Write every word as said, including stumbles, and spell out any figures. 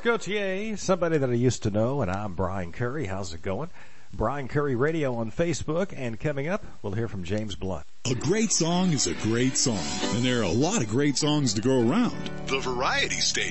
Gauthier, somebody that I used to know, and I'm Brian Curry. How's it going? Brian Curry Radio on Facebook, and coming up, we'll hear from James Blunt. A great song is a great song, and there are a lot of great songs to go around. The Variety Station.